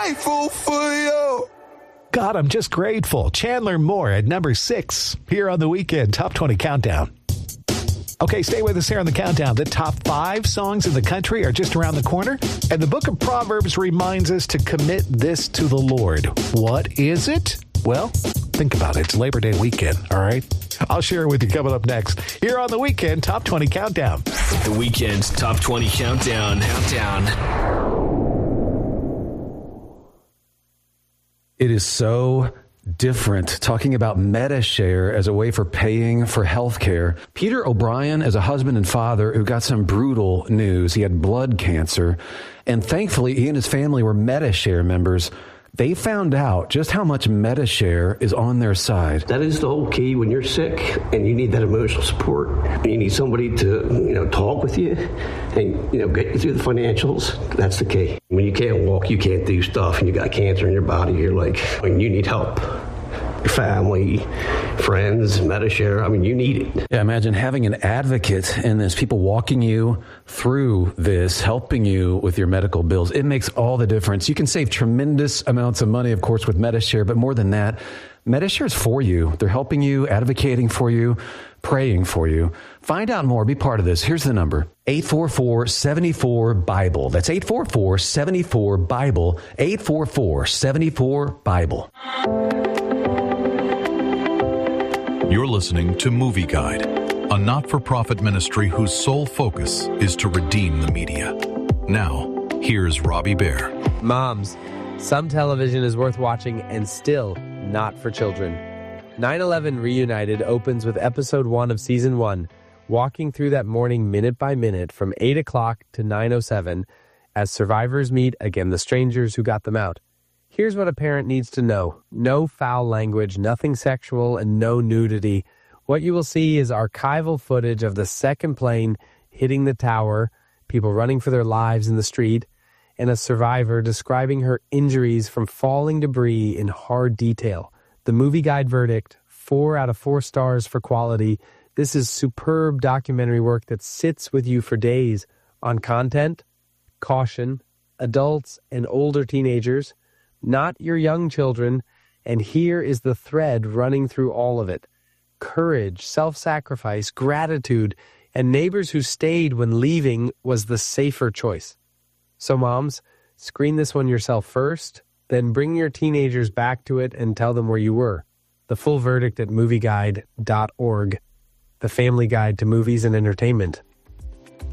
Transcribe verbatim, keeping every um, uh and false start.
grateful for you. God, I'm just grateful. Chandler Moore at number six here on the Weekend Top twenty Countdown. Okay, stay with us here on the countdown. The top five songs in the country are just around the corner. And the book of Proverbs reminds us to commit this to the Lord. What is it? Well, think about it. It's Labor Day weekend, all right? I'll share it with you coming up next here on the Weekend Top twenty Countdown. The Weekend Top twenty Countdown. Countdown. It is so different talking about MediShare as a way for paying for health care. Peter O'Brien is a husband and father who got some brutal news. He had blood cancer, and thankfully he and his family were MediShare members. They found out just how much MediShare is on their side. That is the whole key when you're sick and you need that emotional support. You need somebody to, you know, talk with you and, you know, get you through the financials. That's the key. When you can't walk, you can't do stuff, and you got cancer in your body, you're like, when you need help. Your family, friends, MediShare, I mean, you need it. Yeah, imagine having an advocate in this, people walking you through this, helping you with your medical bills. It makes all the difference. You can save tremendous amounts of money, of course, with MediShare, but more than that, MediShare is for you. They're helping you, advocating for you, praying for you. Find out more. Be part of this. Here's the number. eight four four, seven four, BIBLE. That's eight four four, seven four, BIBLE. eight four four, seven four, BIBLE. You're listening to Movie Guide, a not-for-profit ministry whose sole focus is to redeem the media. Now, here's Robbie Bear. Moms, some television is worth watching and still not for children. nine eleven Reunited opens with episode one of season one, walking through that morning minute by minute from eight o'clock to nine oh seven as survivors meet again the strangers who got them out. Here's what a parent needs to know. No foul language, nothing sexual, and no nudity. What you will see is archival footage of the second plane hitting the tower, people running for their lives in the street, and a survivor describing her injuries from falling debris in hard detail. The Movie Guide verdict, four out of four stars for quality. This is superb documentary work that sits with you for days. On content, caution, adults and older teenagers, not your young children, and here is the thread running through all of it. Courage, self-sacrifice, gratitude, and neighbors who stayed when leaving was the safer choice. So moms, screen this one yourself first, then bring your teenagers back to it and tell them where you were. The full verdict at movie guide dot org, the family guide to movies and entertainment.